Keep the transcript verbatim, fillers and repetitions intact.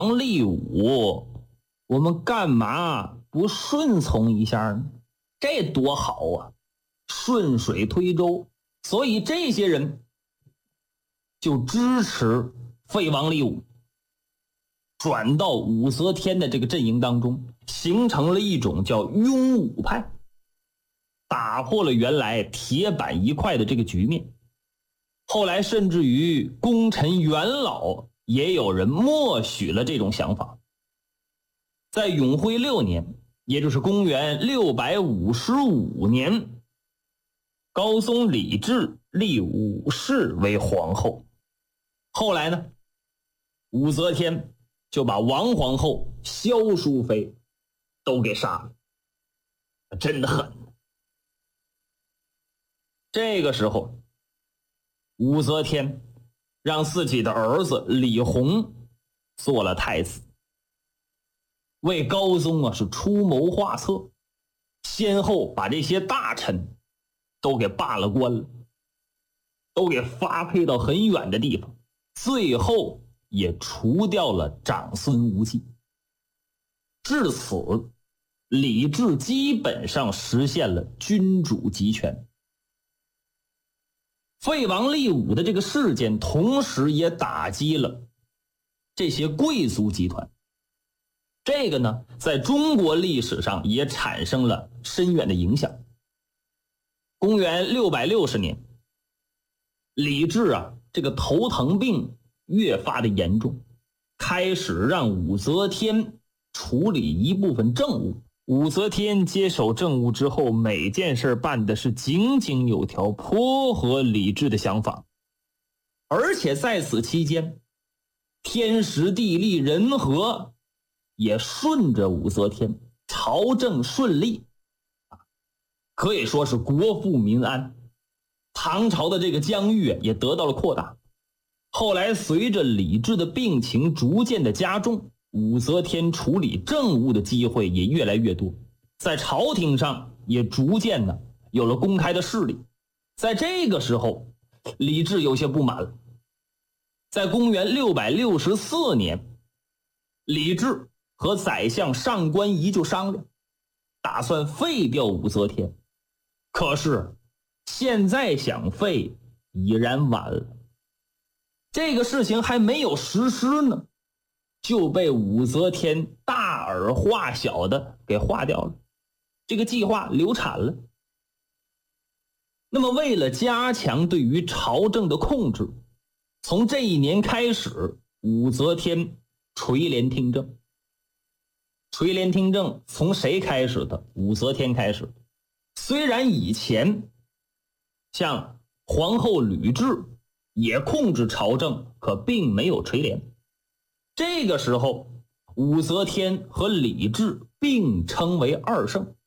王立武，我们干嘛不顺从一下呢？这多好啊，顺水推舟。所以这些人就支持废王立武，转到武则天的这个阵营当中，形成了一种叫拥武派，打破了原来铁板一块的这个局面。后来甚至于功臣元老也有人默许了这种想法。在永徽六年，也就是公元六百五十五年，高宗李治立武氏为皇后。后来呢，武则天就把王皇后、萧淑妃都给杀了，真的狠。这个时候，武则天让自己的儿子李弘做了太子，为高宗啊是出谋划策，先后把这些大臣都给罢了官了，都给发配到很远的地方，最后也除掉了长孙无忌。至此，李治基本上实现了君主集权。废王立武的这个事件，同时也打击了这些贵族集团。这个呢，在中国历史上也产生了深远的影响。公元六百六十年，李治啊，这个头疼病越发的严重，开始让武则天处理一部分政务。武则天接手政务之后，每件事办的是井井有条，颇合李治的想法。而且在此期间，天时地利人和也顺着武则天，朝政顺利，可以说是国富民安。唐朝的这个疆域也得到了扩大。后来随着李治的病情逐渐的加重，武则天处理政务的机会也越来越多，在朝廷上也逐渐的有了公开的势力。在这个时候，李治有些不满了。在公元六百六十四年，李治和宰相上官仪就商量，打算废掉武则天。可是现在想废已然晚了，这个事情还没有实施呢，就被武则天大而化小的给化掉了，这个计划流产了。那么为了加强对于朝政的控制，从这一年开始，武则天垂帘听政。垂帘听政从谁开始的？武则天开始。虽然以前像皇后吕雉也控制朝政，可并没有垂帘。这个时候，武则天和李治并称为二圣。